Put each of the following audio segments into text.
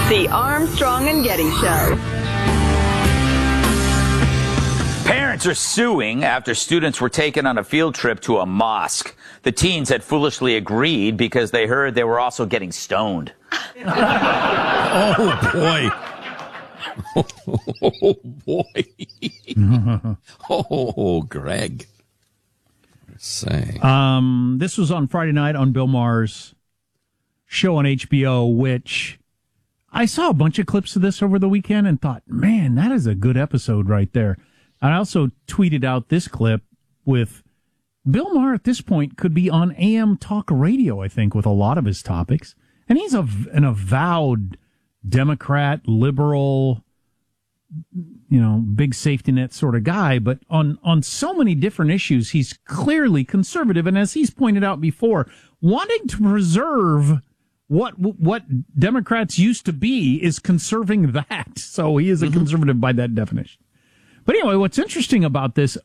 The Armstrong and Getty Show. Parents are suing after students were taken on a field trip to a mosque. The teens had foolishly agreed because they heard they were also getting stoned. Oh, boy. Oh, boy. Oh, Greg. Say. This was on Friday night on Bill Maher's show on HBO, which I saw a bunch of clips of this over the weekend and thought, man, that is a good episode right there. I also tweeted out this clip with Bill Maher at this point could be on AM talk radio, I think, with a lot of his topics. And he's an avowed Democrat, liberal, big safety net sort of guy. But on so many different issues, he's clearly conservative. And as he's pointed out before, wanting to preserve what Democrats used to be is conserving that. So he is a conservative by that definition. But anyway, what's interesting about this,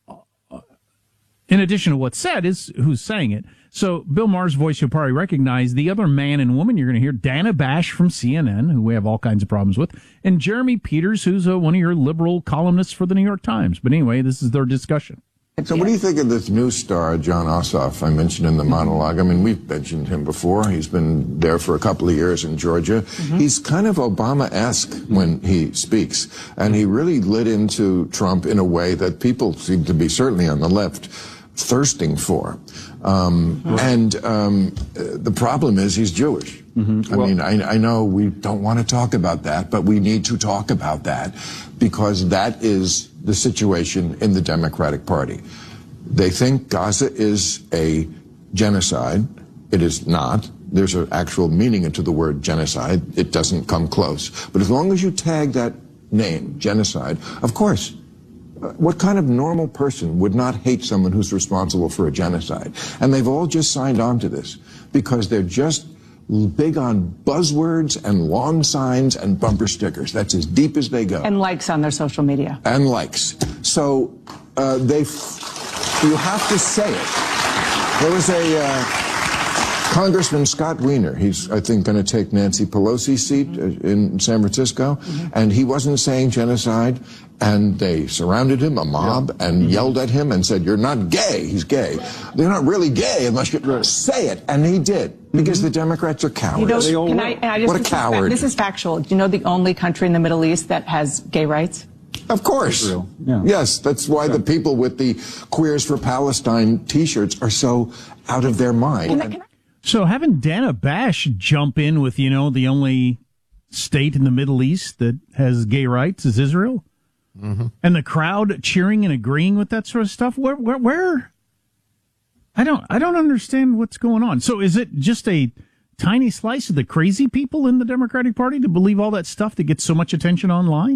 in addition to what's said, is who's saying it. So Bill Maher's voice you'll probably recognize. The other man and woman you're going to hear, Dana Bash from CNN, who we have all kinds of problems with, and Jeremy Peters, who's one of your liberal columnists for the New York Times. But anyway, this is their discussion. So what do you think of this new star, John Ossoff, I mentioned in the monologue? I mean, we've mentioned him before. He's been there for a couple of years in Georgia. He's kind of Obama-esque when he speaks, and he really lit into Trump in a way that people seem to be, certainly on the left, thirsting for. The problem is he's Jewish. I know we don't want to talk about that, but we need to talk about that because that is the situation in the Democratic Party. They think Gaza is a genocide. It is not. There's an actual meaning into the word genocide. It doesn't come close. But as long as you tag that name, genocide, of course, what kind of normal person would not hate someone who's responsible for a genocide? And they've all just signed on to this because they're just big on buzzwords and lawn signs and bumper stickers. That's as deep as they go. And likes on their social media. And likes. So you have to say it. There was a Congressman Scott Wiener. He's, I think, going to take Nancy Pelosi's seat in San Francisco. And he wasn't saying genocide. And they surrounded him, a mob, and yelled at him and said, "You're not gay." He's gay. They're not really gay unless you say it. And he did. Because the Democrats are cowards. What a coward. This is factual. Do you know the only country in the Middle East that has gay rights? Of course. Israel. Yeah. Yes, that's why the people with the Queers for Palestine T-shirts are so out of their mind. So having Dana Bash jump in with, the only state in the Middle East that has gay rights is Israel? And the crowd cheering and agreeing with that sort of stuff? Where? I don't understand what's going on. So is it just a tiny slice of the crazy people in the Democratic Party to believe all that stuff that gets so much attention online?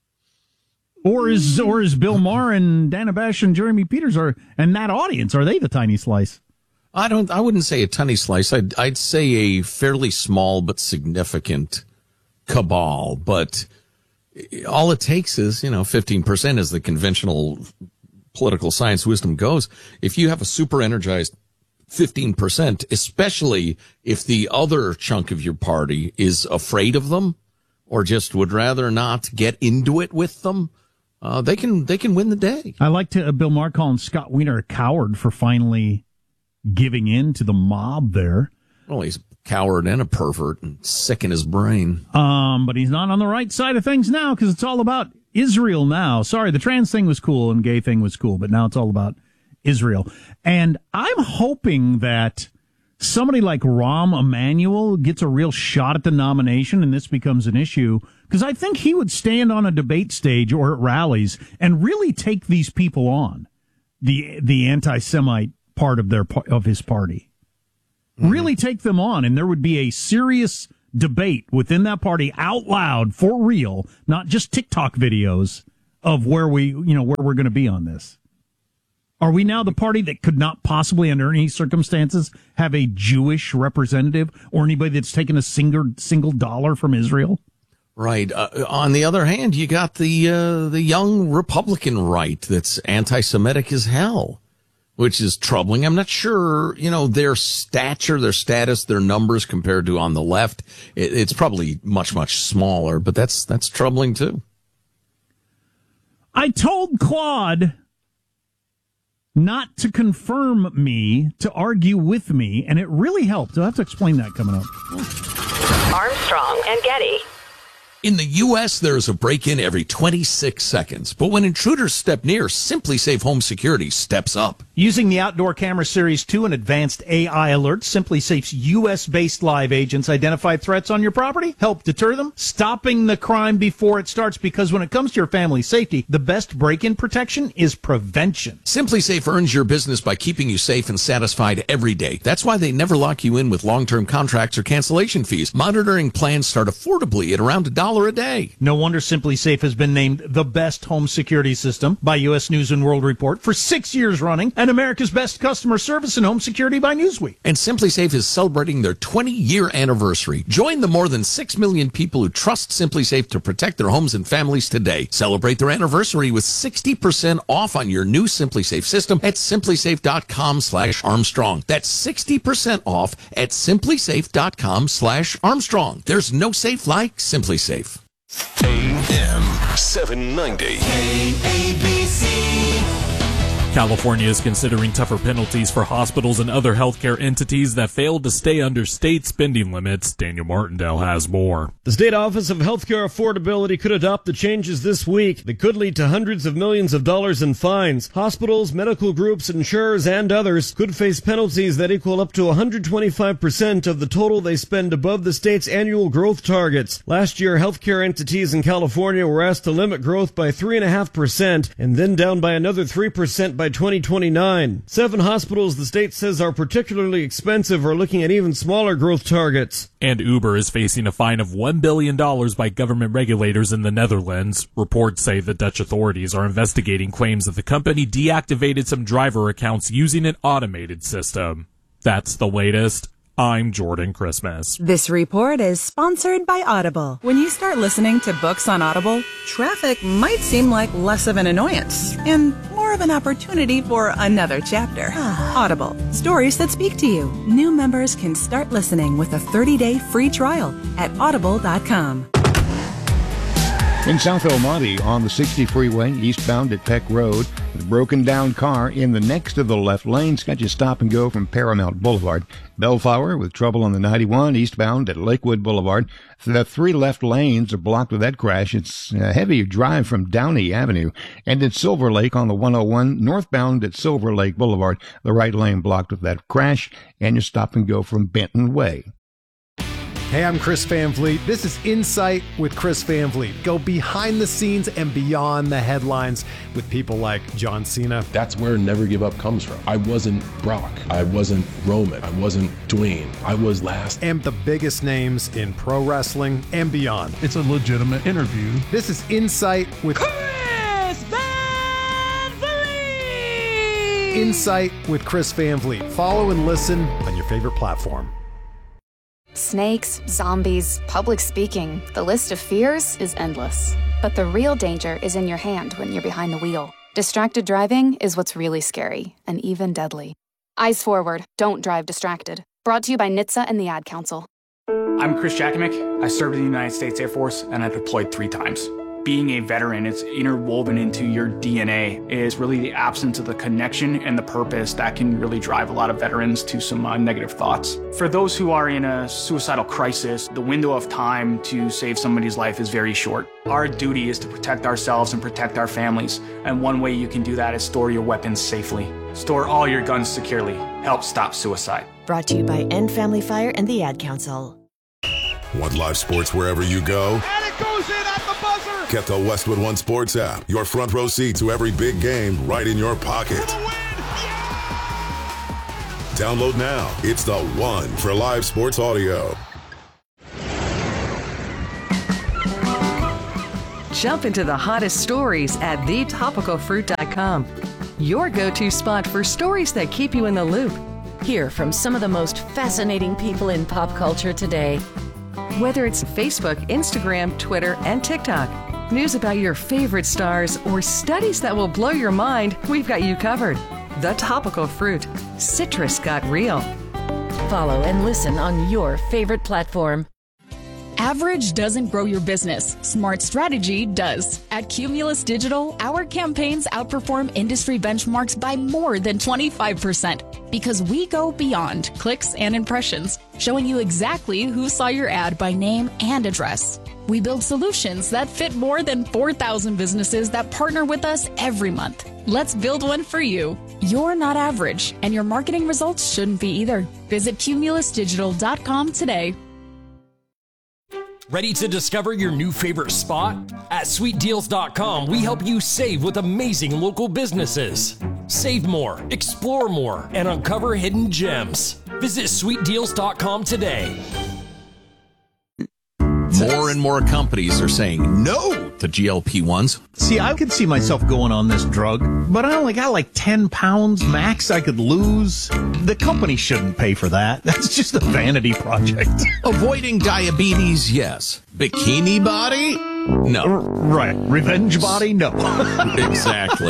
Or is Bill Maher and Dana Bash and Jeremy Peters and that audience, are they the tiny slice? I wouldn't say a tiny slice. I'd say a fairly small but significant cabal, but all it takes is, 15% as the conventional political science wisdom goes. If you have a super energized 15%, especially if the other chunk of your party is afraid of them or just would rather not get into it with them, they can win the day. I like Bill Maher calling Scott Wiener a coward for finally giving in to the mob there. Well, he's a coward and a pervert and sick in his brain. But he's not on the right side of things now because it's all about Israel now. Sorry, the trans thing was cool and gay thing was cool, but now it's all about Israel. And I'm hoping that somebody like Rahm Emanuel gets a real shot at the nomination and this becomes an issue, because I think he would stand on a debate stage or at rallies and really take these people on, the anti-Semite part of his party. Really take them on, and there would be a serious debate within that party out loud for real, not just TikTok videos of where we're going to be on this. Are we now the party that could not possibly, under any circumstances, have a Jewish representative or anybody that's taken a single dollar from Israel? Right. On the other hand, you got the young Republican right that's anti-Semitic as hell. which is troubling. I'm not sure, their stature, their status, their numbers compared to on the left. It's probably much, much smaller, but that's troubling too. I told Claude not to confirm me, to argue with me, and it really helped. I'll have to explain that coming up. Armstrong and Getty. In the U.S., there is a break-in every 26 seconds. But when intruders step near, SimpliSafe Home Security steps up. Using the Outdoor Camera Series 2 and advanced AI alerts, SimpliSafe's U.S.-based live agents identify threats on your property, help deter them, stopping the crime before it starts, because when it comes to your family's safety, the best break-in protection is prevention. SimpliSafe earns your business by keeping you safe and satisfied every day. That's why they never lock you in with long-term contracts or cancellation fees. Monitoring plans start affordably at around $1 a day. No wonder SimpliSafe has been named the best home security system by U.S. News & World Report for 6 years running, and America's best customer service in home security by Newsweek. And SimpliSafe is celebrating their 20-year anniversary. Join the more than 6 million people who trust SimpliSafe to protect their homes and families today. Celebrate their anniversary with 60% off on your new SimpliSafe system at simplisafe.com/Armstrong. That's 60% off at simplisafe.com/Armstrong. There's no safe like SimpliSafe. AM 790. KABC. California is considering tougher penalties for hospitals and other healthcare entities that failed to stay under state spending limits. Daniel Martindale has more. The State Office of Healthcare Affordability could adopt the changes this week that could lead to hundreds of millions of dollars in fines. Hospitals, medical groups, insurers, and others could face penalties that equal up to 125% of the total they spend above the state's annual growth targets. Last year, healthcare entities in California were asked to limit growth by 3.5% and then down by another 3% by 2029. 7 hospitals the state says are particularly expensive are looking at even smaller growth targets. And Uber is facing a fine of $1 billion by government regulators in the Netherlands. Reports say the Dutch authorities are investigating claims that the company deactivated some driver accounts using an automated system. That's the latest. I'm Jordan Christmas. This report is sponsored by Audible. When you start listening to books on Audible, traffic might seem like less of an annoyance and more of an opportunity for another chapter. Audible, stories that speak to you. New members can start listening with a 30-day free trial at audible.com. In South El Monte on the 60 freeway, eastbound at Peck Road, the broken down car in the next to the left lane's got you stop and go from Paramount Boulevard. Bellflower with trouble on the 91 eastbound at Lakewood Boulevard. The 3 left lanes are blocked with that crash. It's a heavier drive from Downey Avenue. And in Silver Lake on the 101 northbound at Silver Lake Boulevard, the right lane blocked with that crash, and you stop and go from Benton Way. Hey, I'm Chris Van Vliet. This is Insight with Chris Van Vliet. Go behind the scenes and beyond the headlines with people like John Cena. That's where Never Give Up comes from. I wasn't Brock. I wasn't Roman. I wasn't Dwayne. I was last. And the biggest names in pro wrestling and beyond. It's a legitimate interview. This is Insight with Chris Van Vliet. Insight with Chris Van Vliet. Follow and listen on your favorite platform. Snakes, zombies, public speaking. The list of fears is endless. But the real danger is in your hand when you're behind the wheel. Distracted driving is what's really scary and even deadly. Eyes forward. Don't drive distracted. Brought to you by NHTSA and the Ad Council. I'm Chris Jakimick. I served in the United States Air Force and I deployed 3 times. Being a veteran, it's interwoven into your DNA. It is really the absence of the connection and the purpose that can really drive a lot of veterans to some negative thoughts. For those who are in a suicidal crisis, the window of time to save somebody's life is very short. Our duty is to protect ourselves and protect our families. And one way you can do that is store your weapons safely. Store all your guns securely. Help stop suicide. Brought to you by End Family Fire and the Ad Council. Want live sports wherever you go? And it goes in at the buzzer! Get the Westwood One Sports app. Your front row seat to every big game right in your pocket. Download now. It's the one for live sports audio. Jump into the hottest stories at thetopicalfruit.com. Your go-to spot for stories that keep you in the loop. Hear from some of the most fascinating people in pop culture today. Whether it's Facebook, Instagram, Twitter, and TikTok, news about your favorite stars, or studies that will blow your mind, we've got you covered. The Topical Fruit. Citrus got real. Follow and listen on your favorite platform. Average doesn't grow your business. Smart strategy does. At Cumulus Digital, our campaigns outperform industry benchmarks by more than 25% because we go beyond clicks and impressions, showing you exactly who saw your ad by name and address. We build solutions that fit more than 4,000 businesses that partner with us every month. Let's build one for you. You're not average, and your marketing results shouldn't be either. Visit cumulusdigital.com today. Ready to discover your new favorite spot? At sweetdeals.com, we help you save with amazing local businesses. Save more, explore more, and uncover hidden gems. Visit sweetdeals.com today. More and more companies are saying no to GLP-1s. See, I could see myself going on this drug, but I only got like 10 pounds max I could lose. The company shouldn't pay for that. That's just a vanity project. Avoiding diabetes, yes. Bikini body? No. Right. Revenge body? No. Exactly.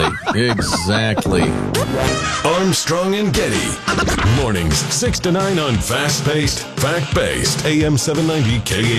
Armstrong and Getty. Mornings 6 to 9 on fast-paced, fact-based AM 790 KA.